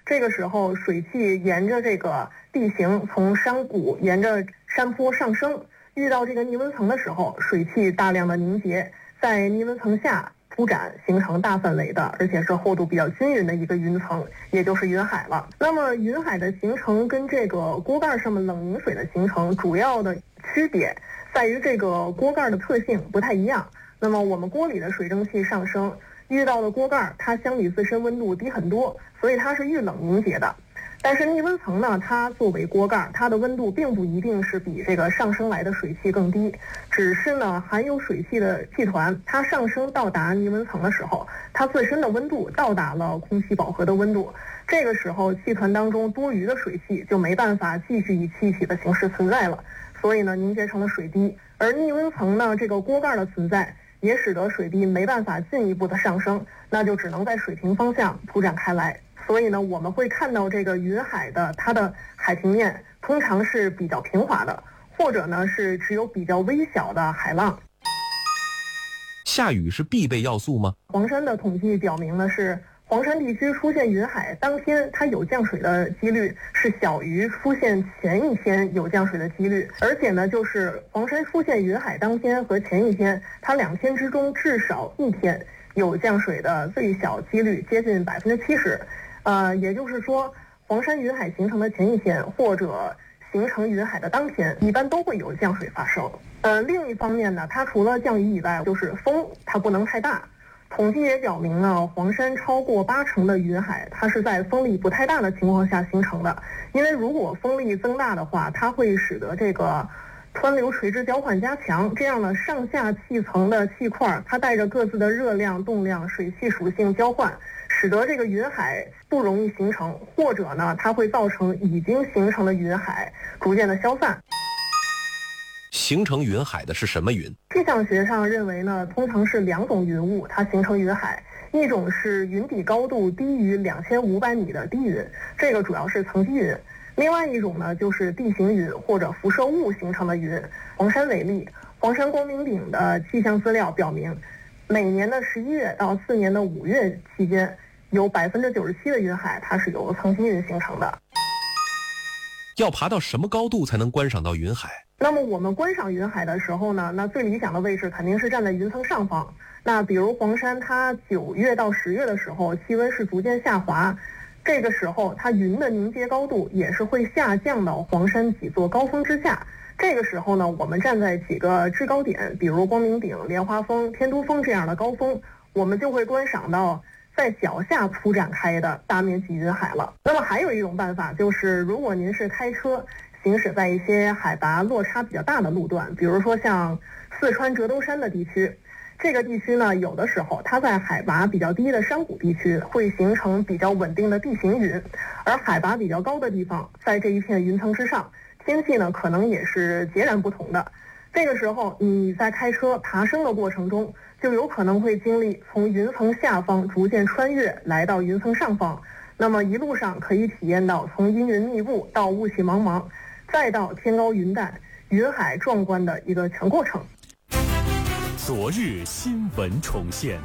这个时候水汽沿着这个地形从山谷沿着山坡上升，遇到这个逆温层的时候，水汽大量的凝结，在逆温层下铺展，形成大范围的而且是厚度比较均匀的一个云层，也就是云海了。那么云海的形成跟这个锅盖上面冷凝水的形成主要的区别在于这个锅盖的特性不太一样。那么我们锅里的水蒸气上升，遇到的锅盖它相比自身温度低很多，所以它是遇冷凝结的。但是逆温层呢，它作为锅盖，它的温度并不一定是比这个上升来的水汽更低，只是呢含有水汽的气团，它上升到达逆温层的时候，它自身的温度到达了空气饱和的温度，这个时候气团当中多余的水汽就没办法继续以气体的形式存在了，所以呢凝结成了水滴。而逆温层呢，这个锅盖的存在也使得水滴没办法进一步的上升，那就只能在水平方向铺展开来。所以呢，我们会看到这个云海的它的海平面通常是比较平滑的，或者呢是只有比较微小的海浪。 下雨是必备要素吗？ 黄山的统计表明呢，是黄山地区出现云海当天，它有降水的几率是小于出现前一天有降水的几率，而且呢，就是黄山出现云海当天和前一天，它2天之中至少一天有降水的最小几率接近70%。也就是说，黄山云海形成的前一天或者形成云海的当天，一般都会有降水发生。另一方面呢，它除了降雨以外，就是风它不能太大。统计也表明呢，黄山超过80%的云海，它是在风力不太大的情况下形成的。因为如果风力增大的话，它会使得这个湍流垂直交换加强，这样呢，上下气层的气块它带着各自的热量、动量、水汽属性交换，使得这个云海不容易形成，或者呢，它会造成已经形成的云海逐渐的消散。 形成云海的是什么云？ 气象学上认为呢，通常是2种云雾它形成云海，一种是云底高度低于2500米的低云，这个主要是层积云；另外一种呢，就是地形云或者辐射物形成的云。黄山为例，黄山光明顶的气象资料表明，每年的11月到次年的5月期间，有97%的云海它是由层积云形成的。 要爬到什么高度才能观赏到云海？ 那么我们观赏云海的时候呢，那最理想的位置肯定是站在云层上方。那比如黄山，它9月到10月的时候，气温是逐渐下滑，这个时候它云的凝结高度也是会下降到黄山几座高峰之下。这个时候呢，我们站在几个制高点，比如光明顶、莲花峰、天都峰这样的高峰，我们就会观赏到在脚下铺展开的大面积云海了。那么还有一种办法，就是如果您是开车行驶在一些海拔落差比较大的路段，比如说像四川折兜山的地区，这个地区呢，有的时候它在海拔比较低的山谷地区会形成比较稳定的地形云，而海拔比较高的地方，在这一片云层之上，天气呢可能也是截然不同的。这个时候你在开车爬升的过程中，就有可能会经历从云层下方逐渐穿越来到云层上方，那么一路上可以体验到从阴云密布到雾气茫茫，再到天高云淡、云海壮观的一个全过程。 昨日新闻重现，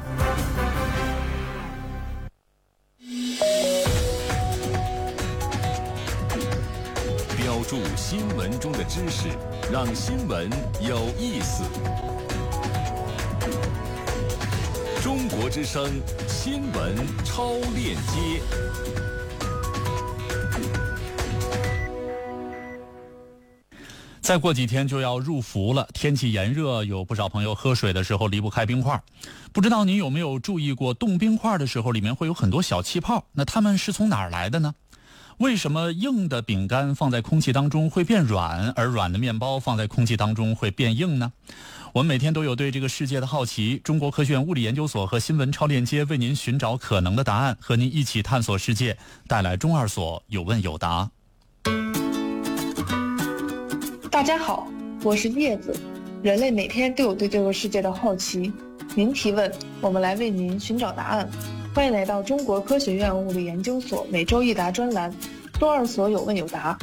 标注新闻中的知识，让新闻有意思。中国之声新闻超链接。再过几天就要入伏了，天气炎热，有不少朋友喝水的时候离不开冰块。不知道您有没有注意过，冻冰块的时候里面会有很多小气泡，那它们是从哪儿来的呢？为什么硬的饼干放在空气当中会变软，而软的面包放在空气当中会变硬呢？我们每天都有对这个世界的好奇，中国科学院物理研究所和新闻超链接为您寻找可能的答案，和您一起探索世界，带来中二所有问有答。 大家好，我是叶子。人类每天都有对这个世界的好奇，您提问，我们来为您寻找答案。欢迎来到中国科学院物理研究所每周一答专栏，中二所有问有答。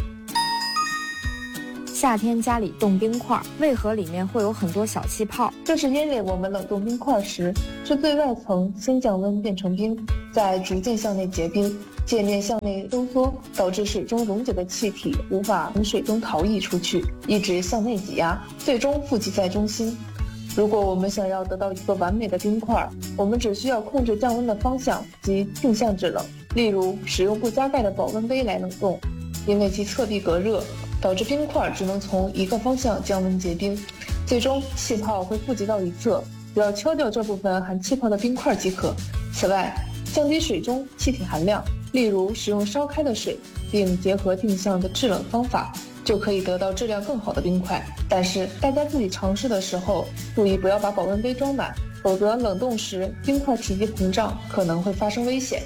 夏天家里冻冰块，为何里面会有很多小气泡？ 这是因为我们冷冻冰块时，是最外层先降温变成冰，再逐渐向内结冰， 界面向内收缩，导致水中溶解的气体无法从水中逃逸出去，一直向内挤压，最终附集在中心。如果我们想要得到一个完美的冰块，我们只需要控制降温的方向及定向制冷，例如使用不加盖的保温杯来冷冻，因为其侧壁隔热，导致冰块只能从一个方向降温结冰，最终气泡会附集到一侧，只要敲掉这部分含气泡的冰块即可。此外，降低水中气体含量，例如使用烧开的水，并结合定向的制冷方法，就可以得到质量更好的冰块。但是大家自己尝试的时候，注意不要把保温杯装满，否则冷冻时冰块体积膨胀，可能会发生危险。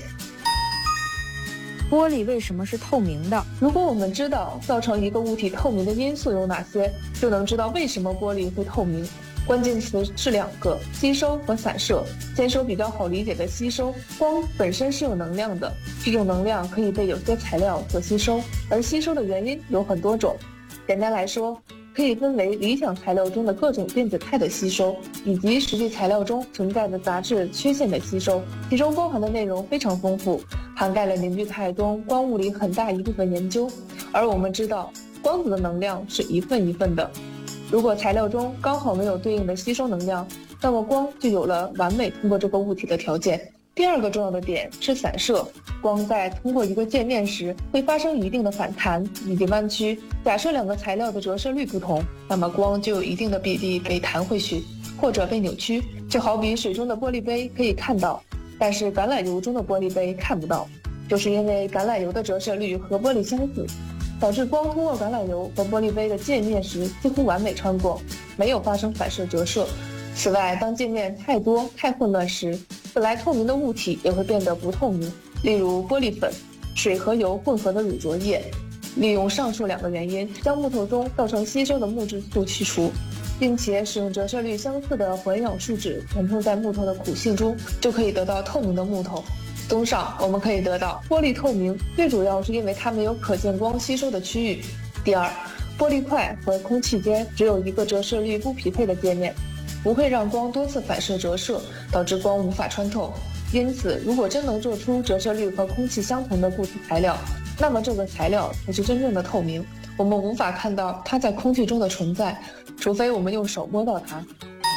玻璃为什么是透明的？ 如果我们知道造成一个物体透明的因素有哪些，就能知道为什么玻璃会透明。关键词是2个：吸收和散射。先说比较好理解的吸收，光本身是有能量的，这种能量可以被有些材料所吸收，而吸收的原因有很多种。简单来说，可以分为理想材料中的各种电子态的吸收，以及实际材料中存在的杂质缺陷的吸收，其中包含的内容非常丰富，涵盖了凝聚态中光物理很大一部分研究。而我们知道，光子的能量是一份一份的，如果材料中刚好没有对应的吸收能量，那么光就有了完美通过这个物体的条件。第2个重要的点是散射，光在通过一个界面时会发生一定的反弹以及弯曲。假设2个材料的折射率不同，那么光就有一定的比例被弹回去或者被扭曲。就好比水中的玻璃杯可以看到，但是橄榄油中的玻璃杯看不到，就是因为橄榄油的折射率和玻璃相似，导致光通过橄榄油和玻璃杯的界面时几乎完美穿过，没有发生反射折射。此外，当界面太多太混乱时，本来透明的物体也会变得不透明，例如玻璃粉、水和油混合的乳浊液。利用上述2个原因，将木头中造成吸收的木质素去除，并且使用折射率相似的环氧树脂填充在木头的苦性中，就可以得到透明的木头。综上，我们可以得到玻璃透明，最主要是因为它没有可见光吸收的区域。第2，玻璃块和空气间只有一个折射率不匹配的界面，不会让光多次反射折射，导致光无法穿透。因此，如果真能做出折射率和空气相同的固体材料，那么这个材料才是真正的透明，我们无法看到它在空气中的存在，除非我们用手摸到它。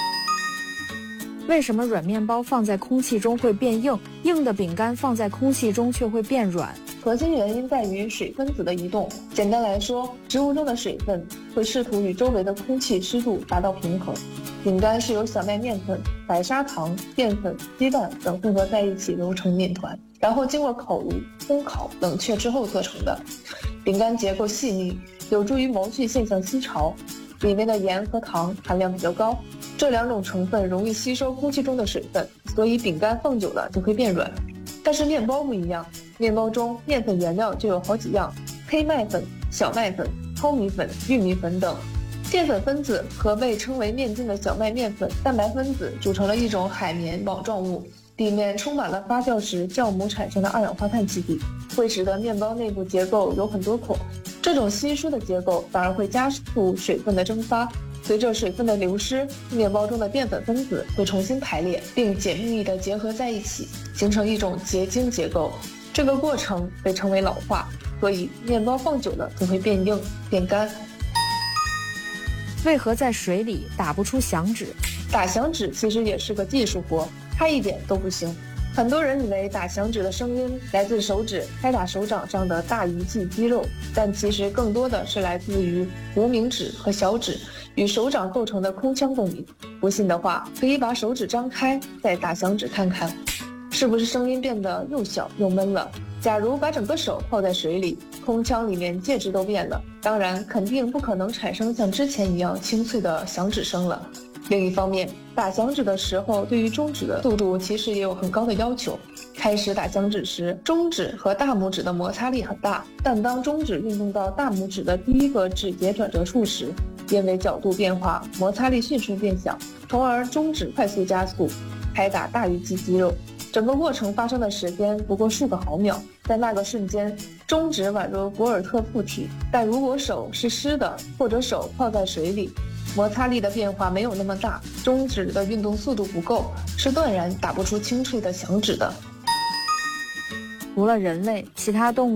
为什么软面包放在空气中会变硬，硬的饼干放在空气中却会变软？ 核心原因在于水分子的移动。简单来说，植物中的水分会试图与周围的空气湿度达到平衡。饼干是由小麦面粉、白砂糖、淀粉、鸡蛋等混合在一起揉成面团，然后经过烤炉、烘烤、冷却之后做成的。饼干结构细腻，有助于毛细现象吸潮，里面的盐和糖含量比较高，这2种成分容易吸收空气中的水分，所以饼干放久了就会变软。但是面包不一样，面包中面粉原料就有好几样，黑麦粉、小麦粉、糙米粉、玉米粉等。淀粉分子和被称为面筋的小麦面粉蛋白分子组成了一种海绵网状物，里面充满了发酵时酵母产生的二氧化碳气体，会使得面包内部结构有很多孔。这种稀疏的结构反而会加速水分的蒸发，随着水分的流失，面包中的淀粉分子会重新排列，并紧密地结合在一起，形成一种结晶结构。这个过程被称为老化，所以面包放久了就会变硬变干。 为何在水里打不出响指？ 打响指其实也是个技术活，它一点都不行。很多人以为打响指的声音来自手指拍打手掌上的大鱼际肌肉，但其实更多的是来自于无名指和小指与手掌构成的空腔共鸣。不信的话，可以把手指张开，再打响指看看，是不是声音变得又小又闷了？假如把整个手泡在水里，空腔里面介质都变了，当然肯定不可能产生像之前一样清脆的响指声了。另一方面，打响指的时候对于中指的速度其实也有很高的要求。开始打响指时，中指和大拇指的摩擦力很大，但当中指运动到大拇指的第一个指节转折处时，因为角度变化，摩擦力迅速变小，从而中指快速加速，拍打大鱼际肌肉。整个过程发生的时间不过数个毫秒，在那个瞬间，中指宛若博尔特附体，但如果手是湿的，或者手泡在水里，摩擦力的变化没有那么大，中指的运动速度不够，是断然打不出清脆的响指的。 除了人类，其他动物